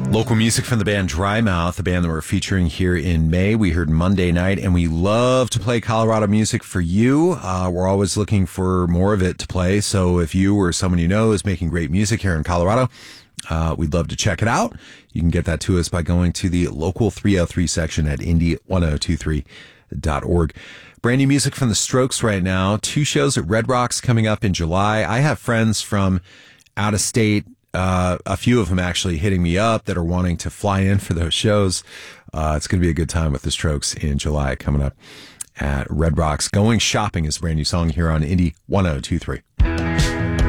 Local music from the band Dry Mouth, the band that we're featuring here in May. We heard Monday Night, and we love to play Colorado music for you. We're always looking for more of it to play. So if you or someone you know is making great music here in Colorado, we'd love to check it out. You can get that to us by going to the local 303 section at indy1023.org. Brand new music from the Strokes right now. 2 shows at Red Rocks coming up in July. I have friends from out of state, a few of them actually hitting me up that are wanting to fly in for those shows. It's going to be a good time with the Strokes in July coming up at Red Rocks. Going Shopping is a brand new song here on Indy 1023.